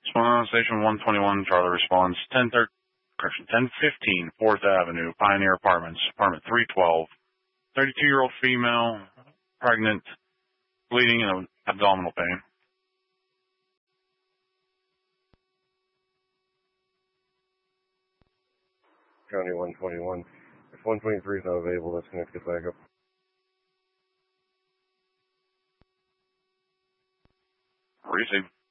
Station 121, Charlie responds, 1015 4th Avenue, Pioneer Apartments, apartment 312, 32-year-old female, pregnant, bleeding and abdominal pain. County 121. If 123 is not available, let's connect it back up. Receive.